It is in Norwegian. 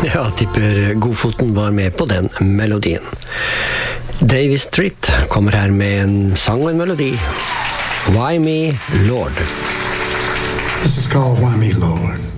Ja, tipper Godfoten var med på den melodien. Davy Street kommer her med en sang og en melodi. Why Me, Lord? This is called Why Me, Lord.